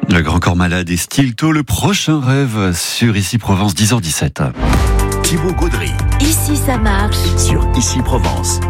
Le Grand Corps Malade et Stilto, le prochain rêve sur Ici Provence, 10h17. Thibaut Gaudry. Ici ça marche. Sur Ici Provence.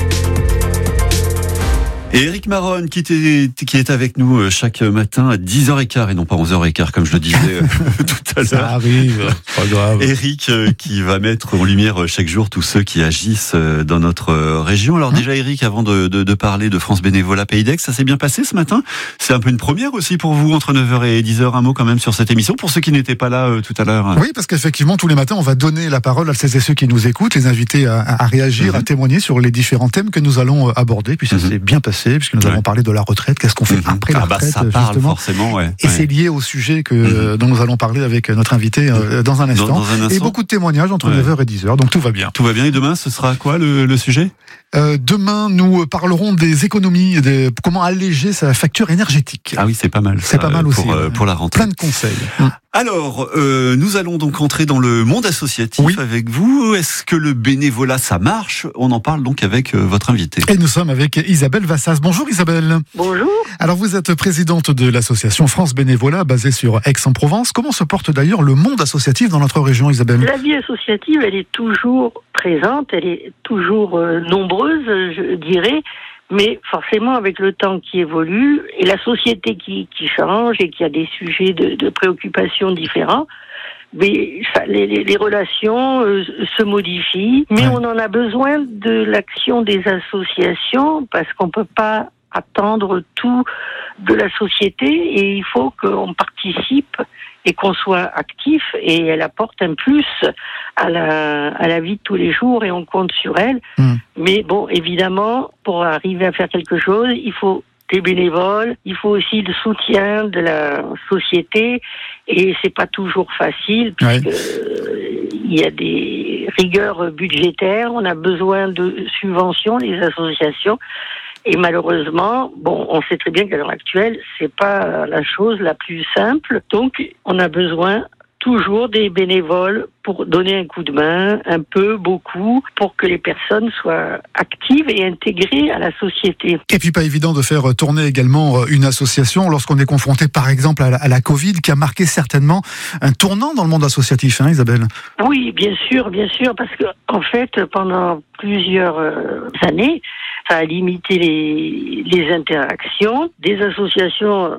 Et Eric Maronne qui est avec nous chaque matin à 10h15 et non pas 11h15 comme je le disais tout à l'heure. Ça arrive, pas grave. Eric qui va mettre en lumière chaque jour tous ceux qui agissent dans notre région. Alors déjà Eric, avant de parler de France Bénévolat Pays d'Aix, ça s'est bien passé ce matin? C'est un peu une première aussi pour vous entre 9h et 10h, un mot quand même sur cette émission pour ceux qui n'étaient pas là tout à l'heure. Oui, parce qu'effectivement tous les matins on va donner la parole à celles et ceux qui nous écoutent, les inviter à réagir, à témoigner sur les différents thèmes que nous allons aborder. Puis ça s'est bien passé puisque nous avons parlé de la retraite, qu'est-ce qu'on fait après la retraite, ça parle justement. Forcément, ouais. Et c'est lié au sujet dont nous allons parler avec notre invité dans un instant. Et beaucoup de témoignages entre 9h et 10h, donc tout va bien. Tout va bien, et demain ce sera quoi le sujet? Demain, nous parlerons des économies, comment alléger sa facture énergétique. Ah oui, c'est pas mal. C'est pas mal aussi. Pour la rentrée. Plein de conseils. Alors, nous allons donc entrer dans le monde associatif avec vous. Est-ce que le bénévolat, ça marche? On en parle donc avec votre invité. Et nous sommes avec Isabelle Vassas. Bonjour Isabelle. Bonjour. Alors vous êtes présidente de l'association France Bénévolat basée sur Aix-en-Provence. Comment se porte d'ailleurs le monde associatif dans notre région, Isabelle? La vie associative, elle est toujours présente, elle est toujours nombreuse, je dirais. Mais forcément, avec le temps qui évolue et la société qui change et qui a des sujets de préoccupation différents, mais les relations se modifient. Mais on en a besoin de l'action des associations parce qu'on peut pas attendre tout de la société et il faut qu'on participe et qu'on soit actif et elle apporte un plus à la vie de tous les jours et on compte sur elle. Mais bon, évidemment, pour arriver à faire quelque chose, il faut des bénévoles, il faut aussi le soutien de la société et c'est pas toujours facile puisque il y a des rigueurs budgétaires, on a besoin de subventions, les associations. Et malheureusement, on sait très bien qu'à l'heure actuelle, c'est pas la chose la plus simple. Donc, on a besoin toujours des bénévoles pour donner un coup de main, un peu, beaucoup, pour que les personnes soient actives et intégrées à la société. Et puis pas évident de faire tourner également une association lorsqu'on est confronté par exemple à la Covid qui a marqué certainement un tournant dans le monde associatif, hein, Isabelle? Oui, bien sûr, parce que en fait, pendant plusieurs années, ça a limité les interactions. Des associations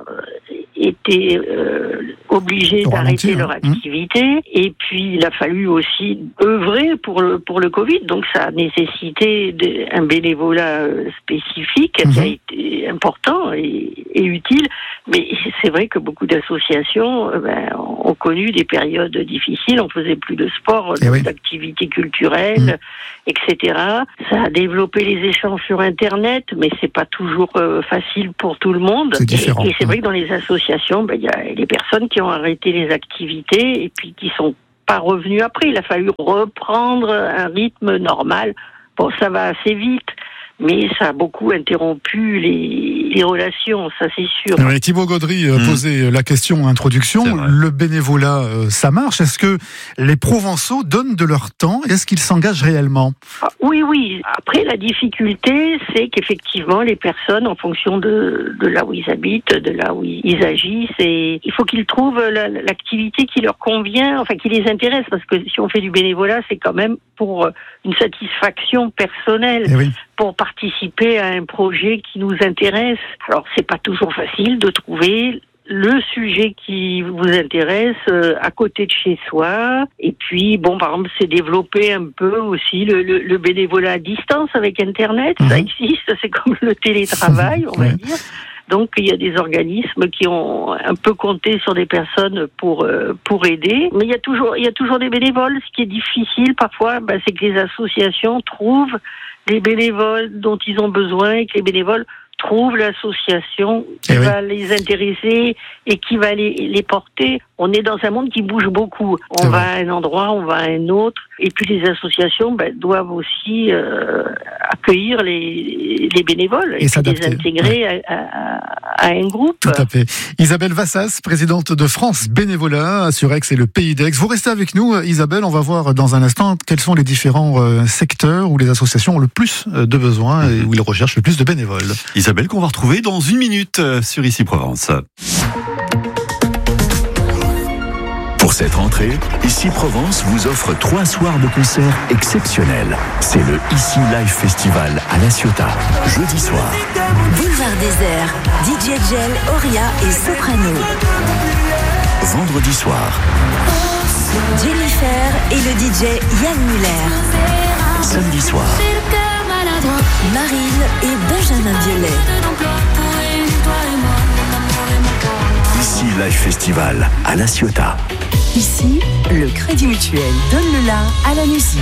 étaient obligées d'arrêter leur activité et puis il a fallu aussi œuvrer pour le Covid, donc ça a nécessité un bénévolat spécifique qui a été important et utile, mais c'est vrai que beaucoup d'associations ont connu des périodes difficiles, on faisait plus de sport, d'activités culturelles, etc. Ça a développé les échanges sur Internet, mais c'est pas toujours facile pour tout le monde. C'est différent. Et c'est vrai que dans les associations, il y a les personnes qui ont arrêté les activités et puis qui sont pas revenues après. Il a fallu reprendre un rythme normal. Bon, ça va assez vite, mais ça a beaucoup interrompu les relations, ça c'est sûr. Oui, Thibaut Gaudry posait la question en introduction. Le bénévolat, ça marche? Est-ce que les Provençaux donnent de leur temps? Est-ce qu'ils s'engagent réellement? Oui. Après, la difficulté, c'est qu'effectivement, les personnes, en fonction de là où ils habitent, de là où ils agissent, et il faut qu'ils trouvent l'activité qui leur convient, enfin qui les intéresse, parce que si on fait du bénévolat, c'est quand même pour une satisfaction personnelle, pour participer à un projet qui nous intéresse. Alors, c'est pas toujours facile de trouver le sujet qui vous intéresse à côté de chez soi. Et puis, par exemple, c'est développer un peu aussi le bénévolat à distance avec Internet. Ça existe, c'est comme le télétravail, on va dire. Donc, il y a des organismes qui ont un peu compté sur des personnes pour aider. Mais il y a toujours des bénévoles. Ce qui est difficile parfois, c'est que les associations trouvent les bénévoles dont ils ont besoin et que les bénévoles trouvent l'association qui va les intéresser et qui va les porter. On est dans un monde qui bouge beaucoup. On va à un endroit, on va à un autre. Et puis les associations doivent aussi accueillir les bénévoles et les intégrer à un groupe. Tout à fait. Isabelle Vassas, présidente de France Bénévolat sur Aix et le Pays d'Aix. Vous restez avec nous, Isabelle. On va voir dans un instant quels sont les différents secteurs où les associations ont le plus de besoins et où ils recherchent le plus de bénévoles. Isabelle qu'on va retrouver dans une minute sur Ici Provence. Pour cette rentrée, Ici Provence vous offre 3 soirs de concert exceptionnels. C'est le Ici Live Festival à La Ciotat, jeudi soir. Boulevard Désert, DJ Gel, Oria et Soprano. Vendredi soir. Jennifer et le DJ Yann Muller. Samedi soir. Marine et Benjamin Violet. Ici Live Festival à La Ciotat. Ici, le Crédit Mutuel donne le la à la musique.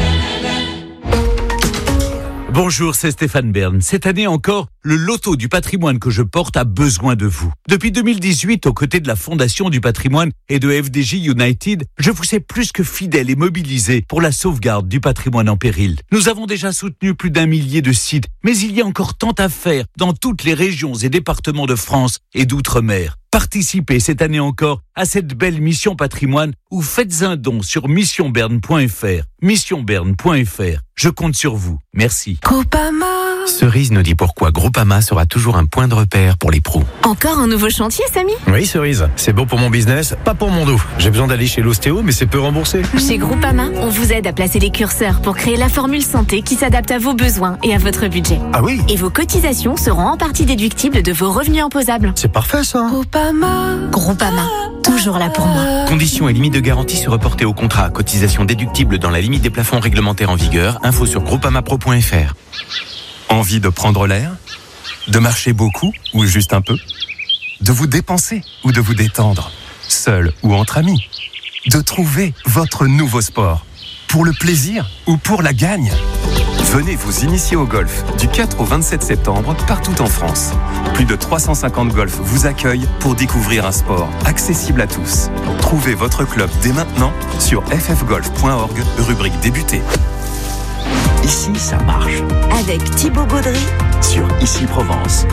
Bonjour, c'est Stéphane Bern. Cette année encore, le loto du patrimoine que je porte a besoin de vous. Depuis 2018, aux côtés de la Fondation du patrimoine et de FDJ United, je vous ai plus que fidèle et mobilisé pour la sauvegarde du patrimoine en péril. Nous avons déjà soutenu plus d'1 millier de sites, mais il y a encore tant à faire dans toutes les régions et départements de France et d'outre-mer. Participez cette année encore à cette belle mission patrimoine ou faites un don sur missionberne.fr. Missionberne.fr. Je compte sur vous. Merci. Groupama. Cerise nous dit pourquoi Groupama sera toujours un point de repère pour les pros. Encore un nouveau chantier, Samy? Oui, Cerise, c'est bon pour mon business, pas pour mon dos. J'ai besoin d'aller chez l'ostéo, mais c'est peu remboursé. Chez Groupama, on vous aide à placer les curseurs pour créer la formule santé qui s'adapte à vos besoins et à votre budget. Ah oui? Et vos cotisations seront en partie déductibles de vos revenus imposables. C'est parfait ça. Groupama, toujours là pour moi. Conditions et limites de garantie se reporter au contrat. Cotisation déductible dans la limite des plafonds réglementaires en vigueur. Info sur groupamapro.fr. Envie de prendre l'air? De marcher beaucoup ou juste un peu? De vous dépenser ou de vous détendre? Seul ou entre amis? De trouver votre nouveau sport? Pour le plaisir ou pour la gagne? Venez vous initier au golf du 4 au 27 septembre partout en France. Plus de 350 golfs vous accueillent pour découvrir un sport accessible à tous. Trouvez votre club dès maintenant sur ffgolf.org, rubrique débuter. Ici, ça marche. Avec Thibaut Gaudry Sur Ici Provence.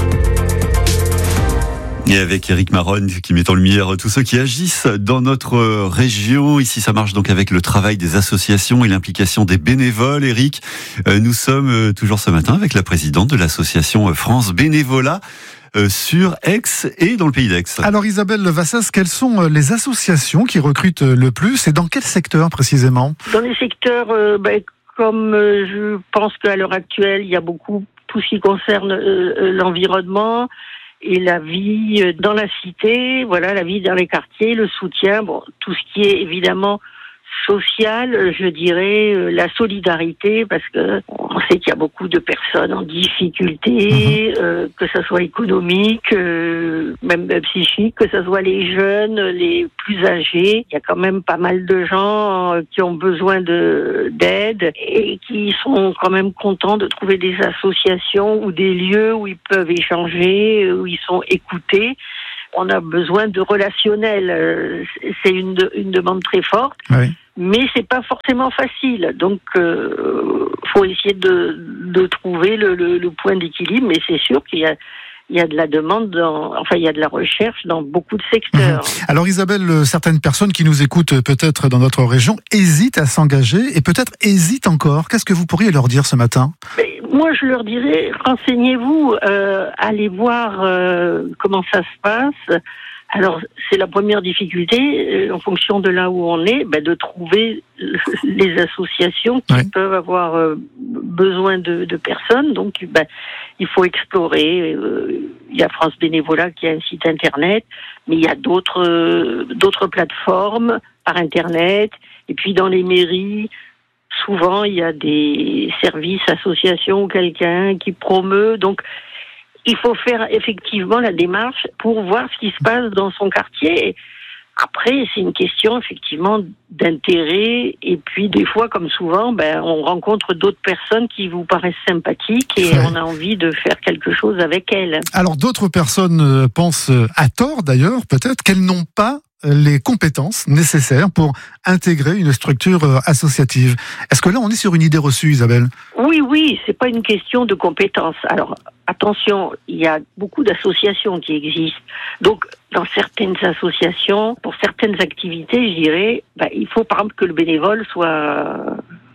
Et avec Éric Maronne qui met en lumière tous ceux qui agissent dans notre région. Ici, ça marche donc avec le travail des associations et l'implication des bénévoles. Éric, nous sommes toujours ce matin avec la présidente de l'association France Bénévolat sur Aix et dans le pays d'Aix. Alors Isabelle Vassas, quelles sont les associations qui recrutent le plus et dans quel secteur précisément? Dans les secteurs, comme je pense qu'à l'heure actuelle, il y a beaucoup, tout ce qui concerne l'environnement et la vie dans la cité, voilà, la vie dans les quartiers, le soutien, bon, tout ce qui est évidemment social, je dirais, la solidarité, parce que on sait qu'il y a beaucoup de personnes en difficulté, que ça soit économique, même psychique, que ça soit les jeunes, les plus âgés. Il y a quand même pas mal de gens qui ont besoin d'aide et qui sont quand même contents de trouver des associations ou des lieux où ils peuvent échanger, où ils sont écoutés. On a besoin de relationnel. C'est une demande très forte. Oui. Mais c'est pas forcément facile. Donc, faut essayer de trouver le point d'équilibre. Mais c'est sûr qu'il y a de la demande, il y a de la recherche dans beaucoup de secteurs. Alors Isabelle, certaines personnes qui nous écoutent peut-être dans notre région hésitent à s'engager et peut-être hésitent encore. Qu'est-ce que vous pourriez leur dire ce matin ? Moi, je leur dirais, renseignez-vous, allez voir comment ça se passe. Alors, c'est la première difficulté, en fonction de là où on est, de trouver les associations qui peuvent avoir besoin de personnes. Donc, il faut explorer. Il y a France Bénévolat qui a un site internet, mais il y a d'autres plateformes par internet. Et puis, dans les mairies, souvent, il y a des services, associations ou quelqu'un qui promeut. Donc, il faut faire effectivement la démarche pour voir ce qui se passe dans son quartier. Après, c'est une question effectivement d'intérêt. Et puis, des fois, comme souvent, on rencontre d'autres personnes qui vous paraissent sympathiques et on a envie de faire quelque chose avec elles. Alors, d'autres personnes pensent, à tort d'ailleurs, peut-être, qu'elles n'ont pas les compétences nécessaires pour intégrer une structure associative. Est-ce que là, on est sur une idée reçue, Isabelle ? Oui, c'est pas une question de compétences. Alors, attention, il y a beaucoup d'associations qui existent. Donc, dans certaines associations, pour certaines activités, je dirais, il faut par exemple que le bénévole soit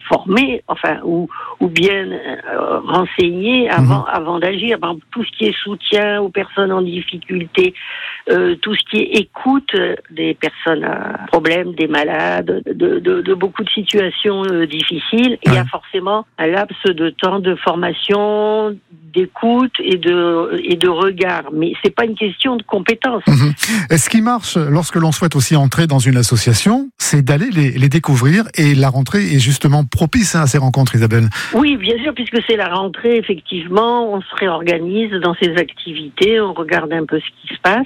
formés, ou bien renseignés avant d'agir. Par exemple, tout ce qui est soutien aux personnes en difficulté, tout ce qui est écoute des personnes à problème, des malades, de beaucoup de situations difficiles. Il y a forcément un laps de temps de formation, d'écoute et de regard. Mais c'est pas une question de compétence. Et ce qui marche lorsque l'on souhaite aussi entrer dans une association, c'est d'aller les découvrir, et la rentrée est justement propice à ces rencontres, Isabelle. Oui, bien sûr, puisque c'est la rentrée, effectivement, on se réorganise dans ces activités, on regarde un peu ce qui se passe.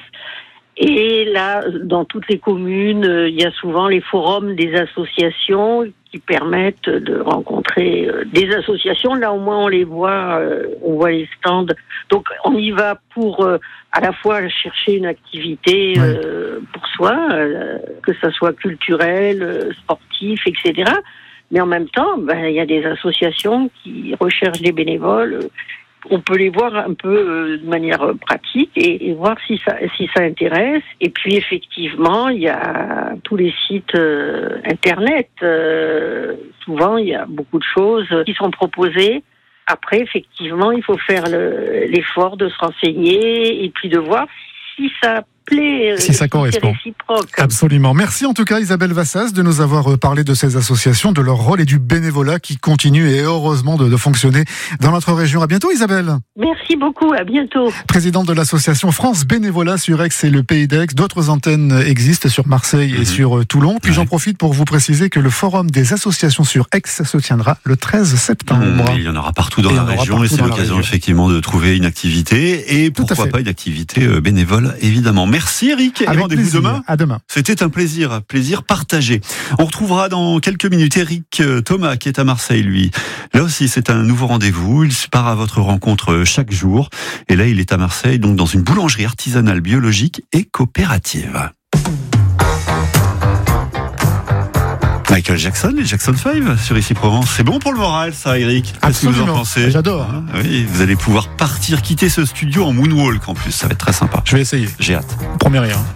Et là, dans toutes les communes, il y a souvent les forums des associations qui permettent de rencontrer des associations. Là, au moins, on les voit, on voit les stands. Donc, on y va pour à la fois chercher une activité pour soi, que ça soit culturel, sportif, etc. Mais en même temps, il y a des associations qui recherchent des bénévoles. On peut les voir un peu de manière pratique et voir si ça intéresse. Et puis effectivement, il y a tous les sites internet. Souvent, il y a beaucoup de choses qui sont proposées. Après, effectivement, il faut faire l'effort de se renseigner et puis de voir si ça plaît, si ça correspond. C'est réciproque. Absolument. Merci en tout cas, Isabelle Vassas, de nous avoir parlé de ces associations, de leur rôle et du bénévolat qui continue et heureusement de fonctionner dans notre région. À bientôt, Isabelle. Merci beaucoup. À bientôt. Présidente de l'association France Bénévolat sur Aix et le Pays d'Aix. D'autres antennes existent sur Marseille et sur Toulon. Puis j'en profite pour vous préciser que le forum des associations sur Aix se tiendra le 13 septembre. Il y en aura partout dans la région et c'est l'occasion effectivement de trouver une activité et pourquoi pas une activité bénévole, évidemment. Merci Eric, et rendez-vous demain. À demain. C'était un plaisir partagé. On retrouvera dans quelques minutes Eric Thomas qui est à Marseille, lui. Là aussi, c'est un nouveau rendez-vous. Il part à votre rencontre chaque jour. Et là, il est à Marseille, donc dans une boulangerie artisanale biologique et coopérative. Michael Jackson, les Jackson 5 sur Ici Provence. C'est bon pour le moral, ça, Eric? Qu'est-ce que vous en pensez? J'adore. Oui, vous allez pouvoir quitter ce studio en moonwalk en plus. Ça va être très sympa. Je vais essayer. J'ai hâte. Promets rien.